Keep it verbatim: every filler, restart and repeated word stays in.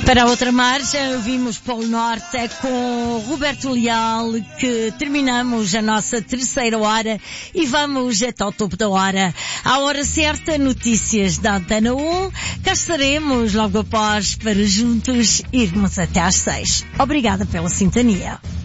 Para a outra margem, vimos Polo Norte com Roberto Leal, que terminamos a nossa terceira hora e vamos até ao topo da hora. À hora certa, notícias da Antena um. Cá estaremos logo após para juntos irmos até às seis. Obrigada pela sintonia.